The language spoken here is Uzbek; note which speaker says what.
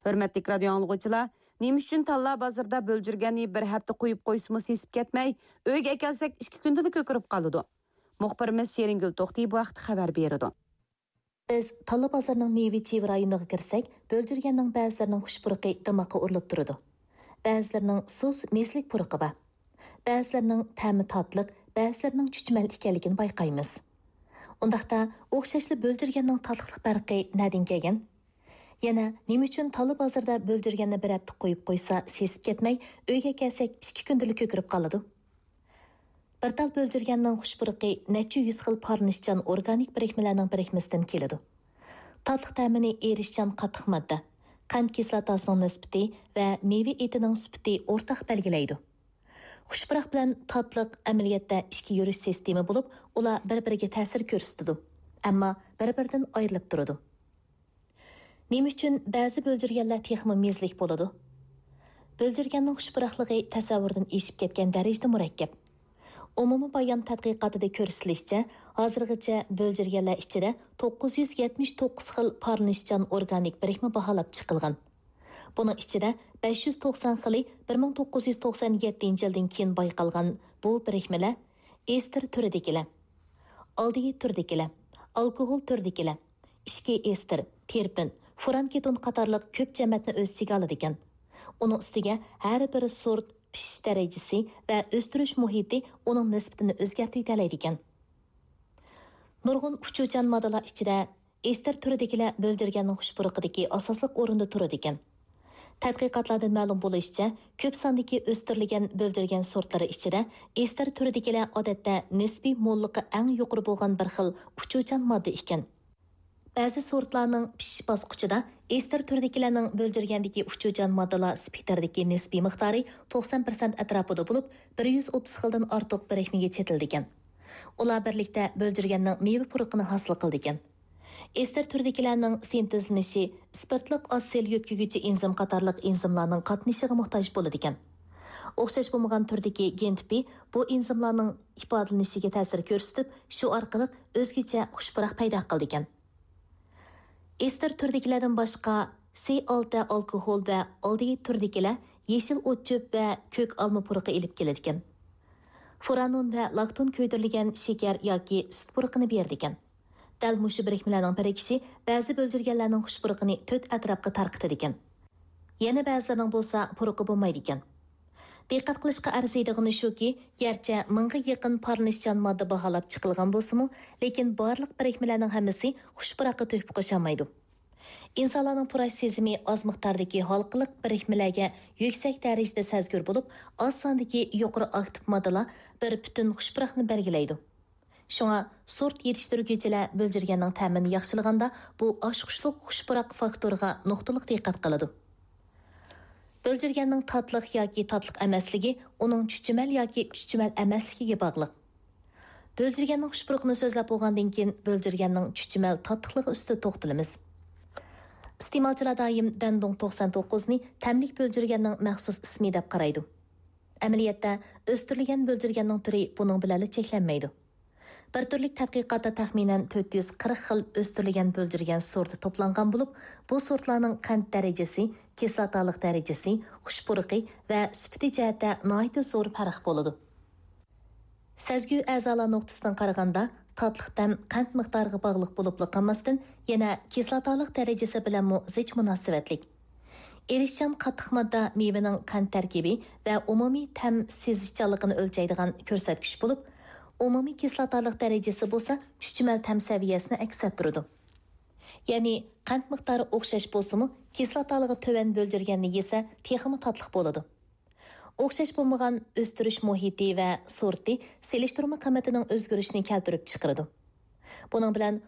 Speaker 1: Hörmetlik radio anlıqçılar, nima üçün talla bazarda bölcürgəni bir hafta qoyub qoysımı sesib ketmey, öyge kelsek 2 gündəli kökürüp qalıdı. Muxbirimiz Şeringül Toxti bu vaqt xabar berdi.
Speaker 2: Biz talla bazarının meyve-çevir rayoniga kirsek, bölcürgənning bəzilərinin xushpuruqi damaqa urilib turadi. Bəzilərinin sus meslik puruqi var. Bəzilərinin təmi tatlıq, bəzilərinin chuchmal ekanligini bayqaymiz. Undaqda o'xshashli bölcürgənning tatliqlik farqi nədən kelgan? Yana nima uchun talla bozorda bölcürgənni bir hafta qo'yib qo'ysa, sesib ketmay, uyga kelsak 2 kundalik ko'kirib qoladi. Bir tal bölcürgənning xushpuruqi necha yuz xil parnishchan organik birikmalarning birikmasidan keladi. Tatliq ta'mini erishchan qattiq modda, qand kislotasining nisbati va meva etining sifati o'rtaq belgilaydi. Xushpuruq bilan tatliq amaliyotda ikki yurish sistemi bo'lib, ular bir-biriga ta'sir ko'rsatadi, ammo bir-biridan ayrilib turadi. Nima uchun ba'zi bölcürgənlər texmi mezlik bo'ladi? Bölcürgənning xushpuruqligi tasavvurdan eshib ketgan darajada murakkab. Umumiy bayon tadqiqotida ko'rsatilishicha, hozirgacha bölcürgənlər ichida 979 xil parnishchan organik birikma baholab chiqilgan. Buning ichida 590 xili 1997 yildan keyin bayqalgan bu birikmalar ester turidagilar, aldeid turidagilar, alkohol turidagilar, ishki ester, terpin, furan keton qatorliq ko'p jamatni o'z ichiga oladi ekan. Uning ustiga har bir sort, pishish darajasi va o'stirish muhiti uning nisbatini o'zgartirib oladi ekan. Nurg'un uchuvchan moddalar ichida ester turidagilar bölcürgənning xushpuruqidagi asosli o'rinda turadi ekan. Tadqiqotlardan ma'lum bo'lishicha, ko'p sondagi o'stirilgan bölcürgən sortlari ichida ester turidagilar odatda nisbiy mo'lliqi eng yuqori bo'lgan bir xil uchuvchan modda ekan. Ba'zi sortlarning pishish bosqichida ester turidagilarning bölcürgəndagi uchuvchan moddalar spektridagi nisbiy miqdori 90% atrofida bo'lib, 130 xildan ortiq birikmaga chetildi ekan. Ular birlikda bölcürgənning meva puruqini hosil qildi ekan. Ester turidagilarning sintezlanishi spirtliq otsel yo'tkuguvchi enzim qatorliq enzimlarning qatnashiga muhtoj bo'ladi ekan. O'xshash bo'lmagan turdagi gen tipi bu enzimlarning ifodalanishiga ta'sir ko'rsatib, shu orqali o'zgacha xushpuruq paydo qildi ekan. Ester turdagilardan boshqa C6 alkohol va aldeid turdagilar yeshil o'tcho'p va ko'k olma puruqi elib keladi ekan. Furanon va lakton ko'ydirilgan shakar yoki sut puruqini berdi ekan. Dal mushu birikmalarning birikishi ba'zi bölcürgənlərning xushpuruqini 4 atrofga tarqatadi ekan. Yana ba'zilarining bo'lsa puruqi bo'lmaydi ekan. Diqqat qilishga arziydigani shuki, garchi 1000 ga yaqin parnishchan modda baholab chiqilgan bo'lsa-mu, lekin barliq birikmalarning hammasi xushpuruqqa to'yib qo'shamaydi. İnsanlarning purash sezimi oz miqdordagi halqiliq birikmalarga yuksak darajada sezgur bo'lib, oz sondagi yuqori aktiv moddalar bir butun xushpuruqni belgilaydi. Şuna sort yetiştirgüçiler bölcürgənning ta'mini yaxshilaganda bu oshqushliq xushpuruq faktoriga nuqtaliq diqqat qiladi. Bölcürgənning tatliq yoki tatliq emasligi uning chuchmal yoki chuchmal emasligiga bog'liq. Bölcürgənning xushpuruqini so'zlab bo'lgandan keyin bölcürgənning chuchmal tatliqligi ustida to'xtalamiz. Iste'molchilar doim Dandong 99 ni tamlik bölcürgənning maxsus ismi deb qaraydi. Amaliyotda o'stirilgan bölcürgənning turi buning bilan cheklanmaydi. Bir turlik tadqiqotda taxminan 440 xil o'stirilgan bölcürgən sorti to'plangan bo'lib, bu sortlarning qand darajasi, kislotalik darajasi, xushpuruqi va sifati jihatda nihoyat zo'r farq bo'ladi. Sezgu a'zolar nuqtasidan qaraganda, tatliq ta'm qand miqdoriga bog'liq bo'lib qolmasdan, yana kislotalik darajasi bilan zich munosabatlik. Erishchan qattiq modda mevaning qand tarkibi va umumiy ta'm sezishchanligini o'lchaydigan ko'rsatkich bo'lib, umumiy kislotalik darajasi bo'lsa, chuchmal ta'm saviyasini aks ettiradi. Ya'ni qand miqdori o'xshash bo'lsa-mu, kislotaligi to'van bölcürgənni yesa, texmi tatliq bo'ladi. O'xshash bo'lmagan o'stirish muhiti va sorti selishtirma qiymatining o'zgarishini keltirib chiqaradi. Buning bilan